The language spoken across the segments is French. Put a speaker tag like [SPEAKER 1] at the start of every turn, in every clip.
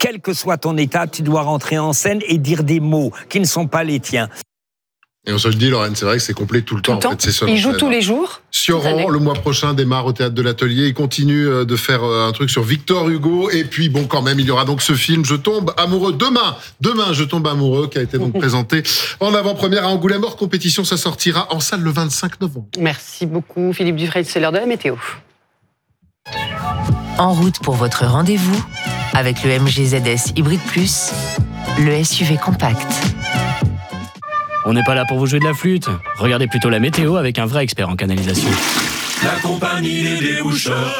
[SPEAKER 1] quel que soit ton état, tu dois rentrer en scène et dire des mots qui ne sont pas les tiens.
[SPEAKER 2] Et on se le dit, Lorraine, c'est vrai que c'est complet tout le temps. En fait, c'est
[SPEAKER 3] il joue tous les jours.
[SPEAKER 2] Sioran, le mois prochain, démarre au Théâtre de l'Atelier. Il continue de faire un truc sur Victor Hugo. Et puis, bon, quand même, il y aura donc ce film, Je tombe amoureux. Demain, Je tombe amoureux, qui a été donc présenté en avant-première à Angoulême. Hors compétition, ça sortira en salle le 25 novembre.
[SPEAKER 3] Merci beaucoup, Philippe Dufresne. C'est l'heure de la météo.
[SPEAKER 4] En route pour votre rendez-vous avec le MG ZS Hybrid Plus, le SUV compact.
[SPEAKER 5] On n'est pas là pour vous jouer de la flûte. Regardez plutôt la météo avec un vrai expert en canalisation.
[SPEAKER 6] La compagnie des déboucheurs.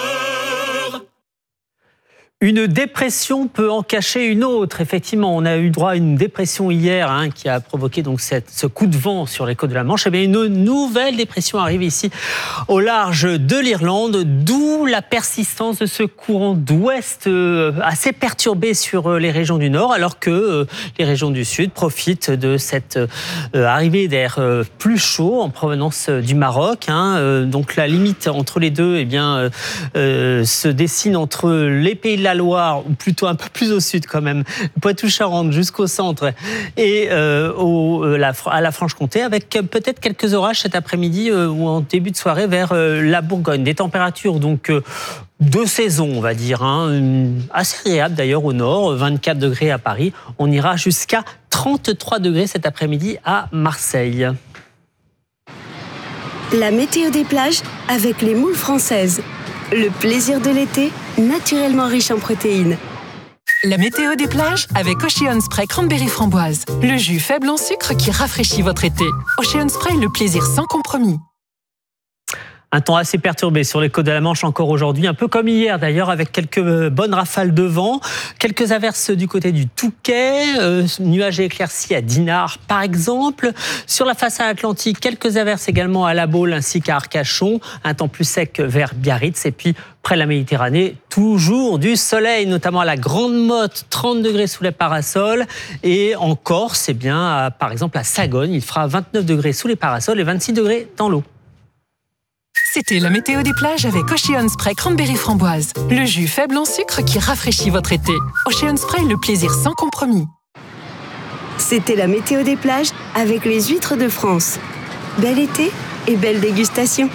[SPEAKER 7] Une dépression peut en cacher une autre. Effectivement, on a eu droit à une dépression hier qui a provoqué donc ce coup de vent sur les côtes de la Manche. Et bien, une nouvelle dépression arrive ici au large de l'Irlande, d'où la persistance de ce courant d'ouest assez perturbé sur les régions du nord, alors que les régions du sud profitent de cette arrivée d'air plus chaud en provenance du Maroc. Donc la limite entre les deux se dessine entre les pays de la Loire, ou plutôt un peu plus au sud quand même, Poitou-Charentes jusqu'au centre, et à la Franche-Comté, avec peut-être quelques orages cet après-midi ou en début de soirée vers la Bourgogne. Des températures donc de saison, on va dire, assez agréable d'ailleurs au nord, 24 degrés à Paris. On ira jusqu'à 33 degrés cet après-midi à Marseille.
[SPEAKER 8] La météo des plages avec les moules françaises. Le plaisir de l'été, naturellement riche en protéines.
[SPEAKER 9] La météo des plages avec Ocean Spray Cranberry Framboise. Le jus faible en sucre qui rafraîchit votre été. Ocean Spray, le plaisir sans compromis.
[SPEAKER 7] Un temps assez perturbé sur les côtes de la Manche encore aujourd'hui, un peu comme hier d'ailleurs, avec quelques bonnes rafales de vent, quelques averses du côté du Touquet, nuages et éclaircies à Dinard par exemple. Sur la façade atlantique, quelques averses également à La Baule ainsi qu'à Arcachon, un temps plus sec vers Biarritz et puis près de la Méditerranée, toujours du soleil, notamment à la Grande Motte, 30 degrés sous les parasols. Et en Corse, par exemple à Sagogne, il fera 29 degrés sous les parasols et 26 degrés dans l'eau.
[SPEAKER 9] C'était la météo des plages avec Ocean Spray Cranberry Framboise. Le jus faible en sucre qui rafraîchit votre été. Ocean Spray, le plaisir sans compromis.
[SPEAKER 8] C'était la météo des plages avec les huîtres de France. Bel été et belle dégustation.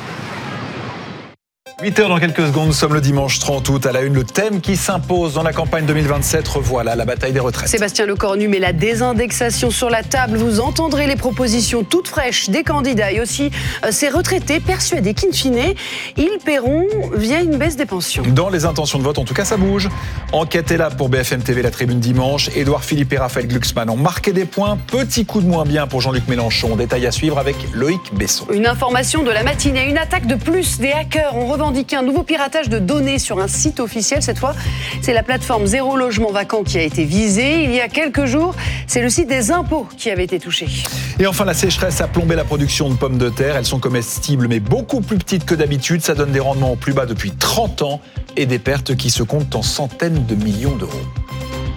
[SPEAKER 10] 8h dans quelques secondes, nous sommes le dimanche 30 août. À la une, le thème qui s'impose dans la campagne 2027, revoilà la bataille des retraites.
[SPEAKER 3] Sébastien Lecornu met la désindexation sur la table. Vous entendrez les propositions toutes fraîches des candidats et aussi ces retraités persuadés qu'in fine, ils paieront via une baisse des pensions.
[SPEAKER 10] Dans les intentions de vote, en tout cas, ça bouge. Enquête est là pour BFM TV, la tribune dimanche. Édouard Philippe et Raphaël Glucksmann ont marqué des points. Petit coup de moins bien pour Jean-Luc Mélenchon. Détail à suivre avec Loïc Besson.
[SPEAKER 3] Une information de la matinée, une attaque de plus. Des hackers ont revendiqué un nouveau piratage de données sur un site officiel. Cette fois, c'est la plateforme Zéro Logement Vacant qui a été visée. Il y a quelques jours, c'est le site des impôts qui avait été touché.
[SPEAKER 10] Et enfin, la sécheresse a plombé la production de pommes de terre. Elles sont comestibles, mais beaucoup plus petites que d'habitude. Ça donne des rendements plus bas depuis 30 ans et des pertes qui se comptent en centaines de millions d'euros.